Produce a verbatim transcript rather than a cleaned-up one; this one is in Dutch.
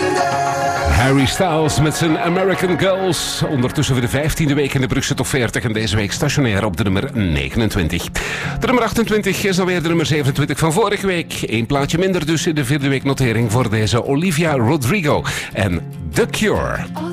Harry Styles met zijn American Girls. Ondertussen voor de vijftiende week in de Brugse Top veertig en deze week stationair op de nummer negenentwintig. De nummer achtentwintig is alweer de nummer zevenentwintig van vorige week. Eén plaatje minder dus in de vierde week notering voor deze Olivia Rodrigo en The Cure.